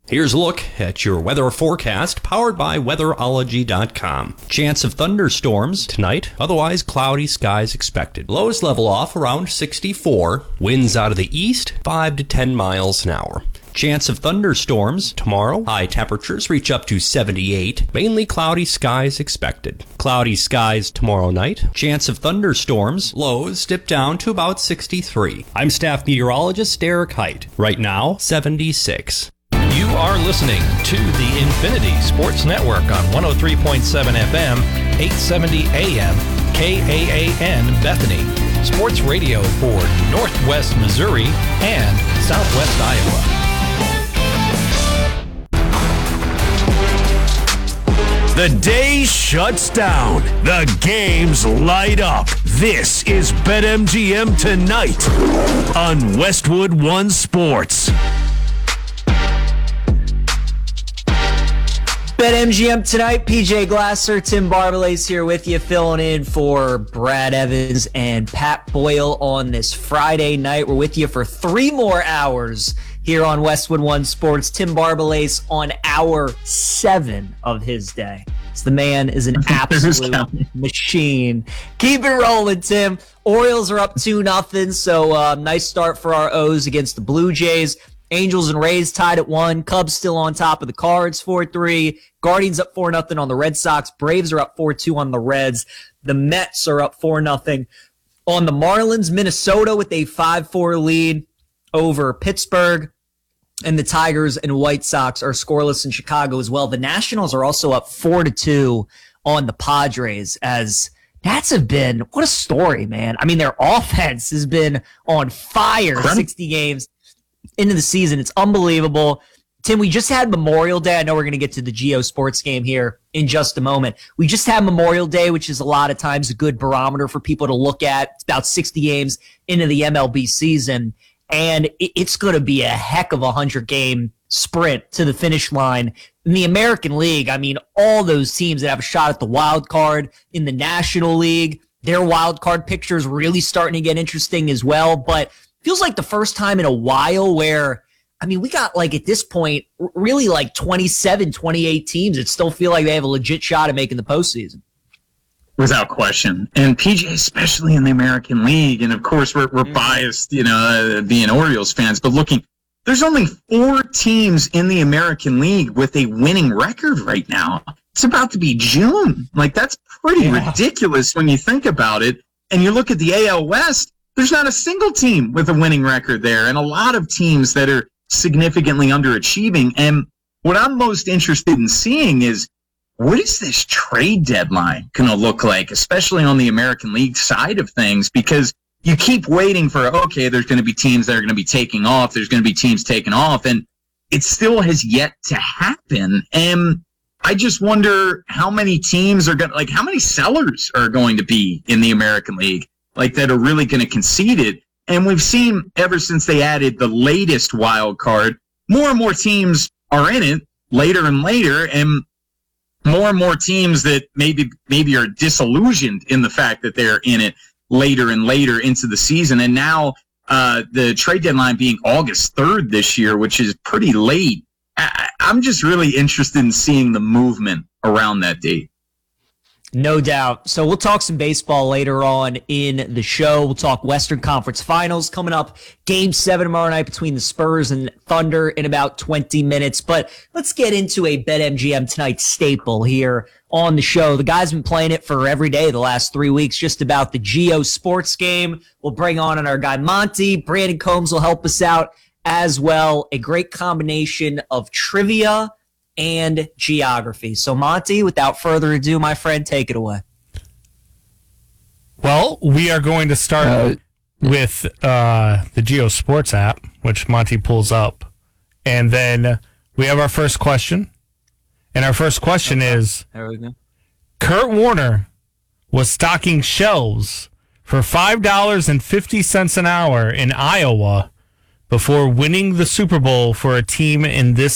Here's a look at your weather forecast powered by weatherology.com. Chance of thunderstorms tonight, otherwise cloudy skies expected. Lows level off around 64. Winds out of the east, 5 to 10 miles an hour. Chance of thunderstorms tomorrow. High temperatures reach up to 78. Mainly cloudy skies expected. Cloudy skies tomorrow night. Chance of thunderstorms. Lows dip down to about 63. I'm staff meteorologist Derek Height. Right now, 76. You are listening to the Infinity Sports Network on 103.7 FM, 870 AM, KAAN Bethany. Sports radio for Northwest Missouri and Southwest Iowa. The day shuts down. The games light up. This is BetMGM Tonight on Westwood One Sports. BetMGM Tonight, PJ Glasser, Tim Barbalace here with you, filling in for Brad Evans and Pat Boyle on this Friday night. We're with you for 3 more hours here on Westwood One Sports. Tim Barbalace on hour 7 of his day. So the man is an absolute machine. Keep it rolling, Tim. Orioles are up 2-0, so nice start for our O's against the Blue Jays. Angels and Rays tied at 1. Cubs still on top of the Cards 4-3. Guardians up 4-0 on the Red Sox. Braves are up 4-2 on the Reds. The Mets are up 4-0 on the Marlins. Minnesota with a 5-4 lead over Pittsburgh. And the Tigers and White Sox are scoreless in Chicago as well. The Nationals are also up 4-2 on the Padres, as Nats have been, what a story, man. I mean, their offense has been on fire 60 games into the season. It's unbelievable. Tim, we just had Memorial Day. I know we're going to get to the Geo Sports game here in just a moment. We just had Memorial Day, which is a lot of times a good barometer for people to look at. It's about 60 games into the MLB season, and it's going to be a heck of a 100-game sprint to the finish line. In the American League, I mean, all those teams that have a shot at the wild card in the National League, their wild card picture is really starting to get interesting as well, but feels like the first time in a while where, I mean, we got like at this point, really like 27, 28 teams that still feel like they have a legit shot at making the postseason. Without question. And PJ, especially in the American League, and of course we're biased, being Orioles fans, but looking, there's only 4 teams in the American League with a winning record right now. It's about to be June. Like, that's pretty ridiculous when you think about it. And you look at the AL West, there's not a single team with a winning record there, and a lot of teams that are significantly underachieving. And what I'm most interested in seeing is, what is this trade deadline going to look like, especially on the American League side of things? Because you keep waiting for, okay, there's going to be teams that are going to be taking off, there's going to be teams taking off, and it still has yet to happen. And I just wonder how many teams are going to, like, how many sellers are going to be in the American League, like, that are really going to concede it. And we've seen ever since they added the latest wild card, more and more teams are in it later and later, and more teams that maybe are disillusioned in the fact that they're in it later and later into the season. And now the trade deadline being August 3rd this year, which is pretty late. I'm just really interested in seeing the movement around that date. No doubt. So we'll talk some baseball later on in the show. We'll talk Western Conference Finals coming up. Game 7 tomorrow night between the Spurs and Thunder in about 20 minutes. But let's get into a BetMGM Tonight staple here on the show. The guy's been playing it for every day the last 3 weeks, just about the Geo Sports game. We'll bring on our guy Monty. Brandon Combs will help us out as well. A great combination of trivia and geography. So, Monty, without further ado, my friend, take it away. Well, we are going to start with the Geo Sports app, which Monty pulls up. And then we have our first question. And our first question is, there we go. Kurt Warner was stocking shelves for $5.50 an hour in Iowa before winning the Super Bowl for a team in this